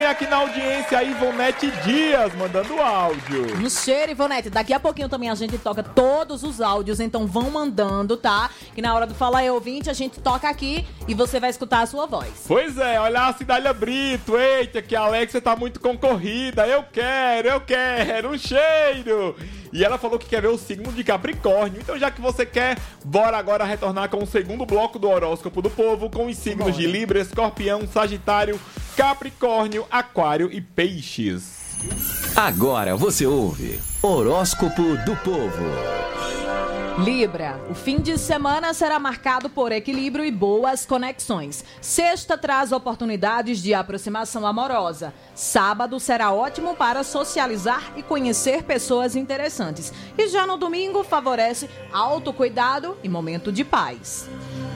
também aqui na audiência a Ivonete Dias, mandando áudio. Um cheiro, Ivonete. Daqui a pouquinho também a gente toca todos os áudios, então vão mandando, tá? Que na hora do Fala Aí Ouvinte a gente toca aqui e você vai escutar a sua voz. Pois é, olha a Cidália Brito. Eita, que a Alexia tá muito concorrida. Eu quero, um cheiro. E ela falou que quer ver o signo de Capricórnio. Então, já que você quer, bora agora retornar com o segundo bloco do horóscopo do povo, com os signos de Libra, Escorpião, Sagitário, Capricórnio, Aquário e Peixes. Agora você ouve Horóscopo do Povo. Libra, o fim de semana será marcado por equilíbrio e boas conexões. Sexta traz oportunidades de aproximação amorosa. Sábado será ótimo para socializar e conhecer pessoas interessantes. E já no domingo favorece autocuidado e momento de paz.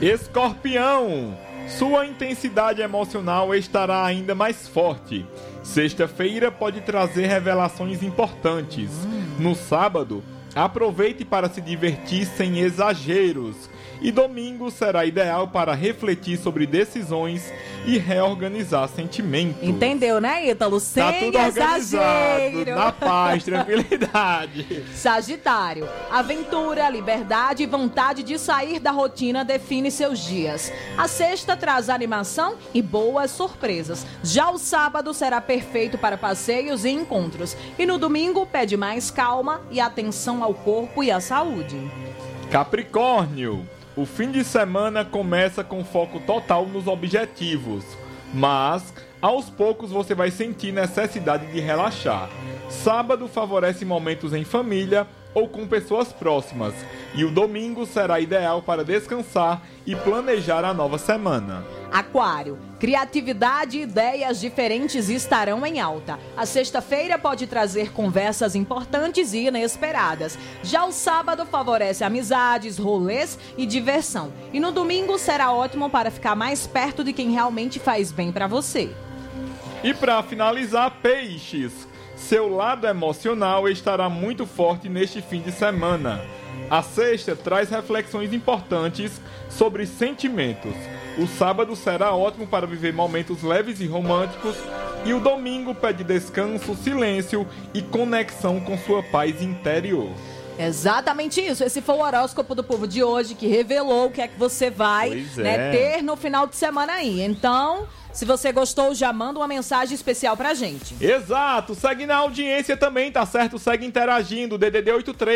Escorpião, sua intensidade emocional estará ainda mais forte. Sexta-feira pode trazer revelações importantes. No sábado, aproveite para se divertir sem exageros. E domingo será ideal para refletir sobre decisões e reorganizar sentimentos. Entendeu, né, Ítalo? Sem tá tudo organizado, exagero. na paz, tranquilidade. Sagitário, aventura, liberdade e vontade de sair da rotina define seus dias. A sexta traz animação e boas surpresas. Já o sábado será perfeito para passeios e encontros. E no domingo pede mais calma e atenção ao corpo e à saúde. Capricórnio, o fim de semana começa com foco total nos objetivos, mas aos poucos você vai sentir necessidade de relaxar. Sábado favorece momentos em família ou com pessoas próximas, e o domingo será ideal para descansar e planejar a nova semana. Aquário, criatividade e ideias diferentes estarão em alta. A sexta-feira pode trazer conversas importantes e inesperadas. Já o sábado favorece amizades, rolês e diversão. E no domingo será ótimo para ficar mais perto de quem realmente faz bem para você. E para finalizar, Peixes, seu lado emocional estará muito forte neste fim de semana. A sexta traz reflexões importantes sobre sentimentos. O sábado será ótimo para viver momentos leves e românticos. E o domingo pede descanso, silêncio e conexão com sua paz interior. Exatamente isso. Esse foi o horóscopo do povo de hoje, que revelou o que é que você vai ter no final de semana aí. Então, se você gostou, já manda uma mensagem especial pra gente. Exato, segue na audiência também, tá certo? Segue interagindo, DDD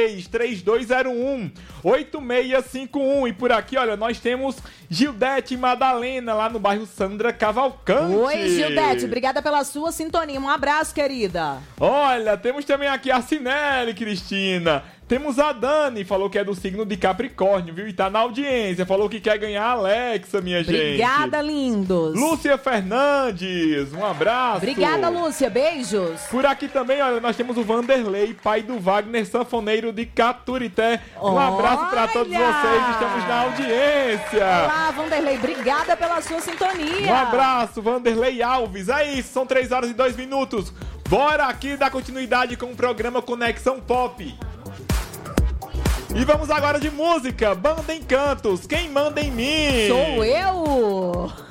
83-3201-8651. E por aqui, olha, nós temos Gildete e Madalena, lá no bairro Sandra Cavalcante. Oi, Gildete, obrigada pela sua sintonia. Um abraço, querida. Olha, temos também aqui a Cinelli, Cristina. Temos a Dani, falou que é do signo de Capricórnio, viu? E tá na audiência, falou que quer ganhar a Alexa, minha gente. Obrigada, lindos. Lúcia Fernandes, um abraço. Obrigada, Lúcia, beijos. Por aqui também, olha, nós temos o Vanderlei, pai do Wagner, sanfoneiro de Caturité. Um abraço pra todos vocês, estamos na audiência. Olá, Vanderlei, obrigada pela sua sintonia. Um abraço, Vanderlei Alves. É isso, são 3h02. Bora aqui dar continuidade com o programa Conexão Pop. E vamos agora de música, Banda Encantos, Quem Manda em Mim? Sou eu!